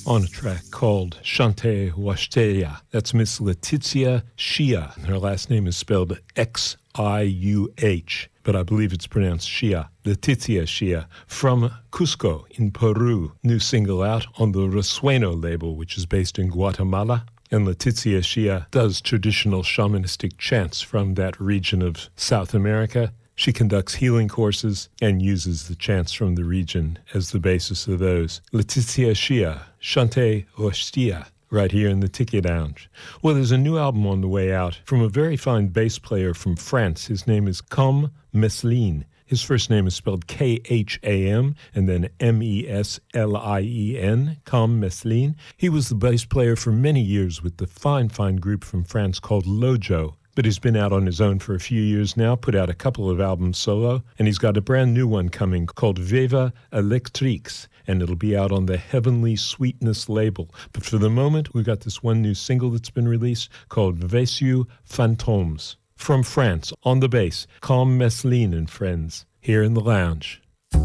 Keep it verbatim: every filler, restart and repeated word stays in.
on a track called Chante Washtea. That's Miss Letitia Shia. Her last name is spelled X I U H, but I believe it's pronounced Shia. Letitia Shia from Cusco in Peru. New single out on the Resueno label, which is based in Guatemala. And Letitia Shia does traditional shamanistic chants from that region of South America. She conducts healing courses and uses the chants from the region as the basis of those. Letitia Shia, Chante Washtea, right here in the Tiki Lounge. Well, there's a new album on the way out from a very fine bass player from France. His name is Com Meslien. His first name is spelled K H A M and then M E S L I E N, Com Meslien. He was the bass player for many years with the fine, fine group from France called Lojo. But he's been out on his own for a few years now, put out a couple of albums solo, and he's got a brand new one coming called Viva Electrix, and it'll be out on the Heavenly Sweetness label. But for the moment, we've got this one new single that's been released called Vessieux Fantômes. From France, on the bass, Com Meslien and friends, here in the lounge.